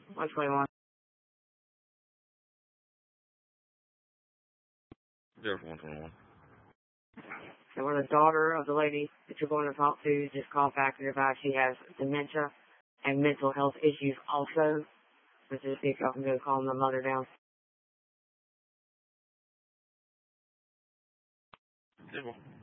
121. 121. And we're the daughter of the lady that you're going to talk to. Just call back and advise she has dementia and mental health issues also. Let's just see if y'all can go calm the mother down. 1.